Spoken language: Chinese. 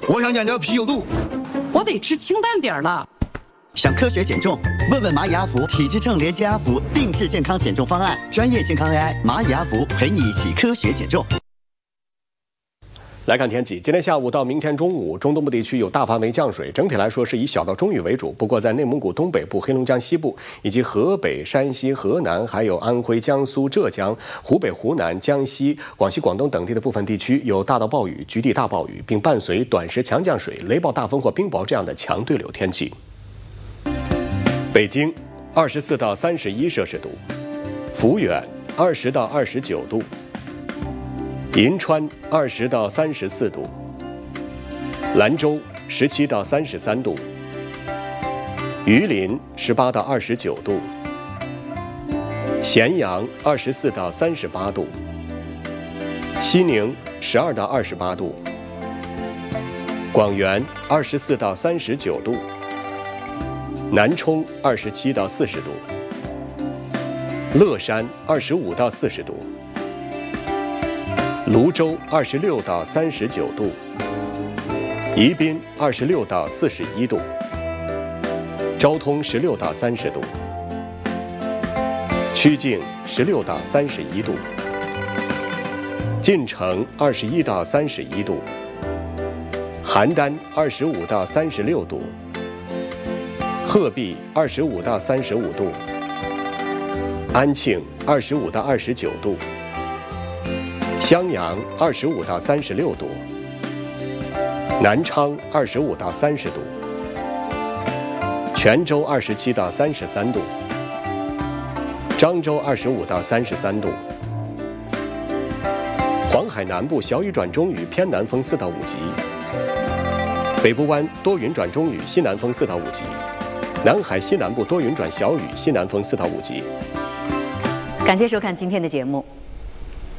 我想减掉啤酒肚， 我得吃清淡点了。 想科学减重？问问蚂蚁阿福体脂秤连接阿福定制健康减重方案，专业健康 AI 蚂蚁阿福陪你一起科学减重。 来看天气，今天下午到明天中午，中东部地区有大范围降水，整体来说是以小到中雨为主。不过在内蒙古东北部、黑龙江西部以及河北、山西、河南，还有安徽、江苏、浙江、湖北、湖南、江西、广西、广东等地的部分地区有大到暴雨、局地大暴雨，并伴随短时强降水、雷暴大风或冰雹这样的强对流天气。北京24到31摄氏度，抚远20到29度。银川20到34度，兰州17到33度，榆林18到29度，咸阳24到38度，西宁12到28度，广元24到39度，南充27到40度，乐山25到40度。泸州26到39度，宜宾26到41度，昭通16到30度，曲靖16到31度，晋城21到31度，邯郸25到36度，鹤壁25到35度，安庆25到29度。襄阳25到36度，南昌25到30度，泉州27到33度，漳州25到33度。黄海南部小雨转中雨，偏南风4到5级；北部湾多云转中雨，西南风4到5级；南海西南部多云转小雨，西南风4到5级。 感谢收看今天的节目。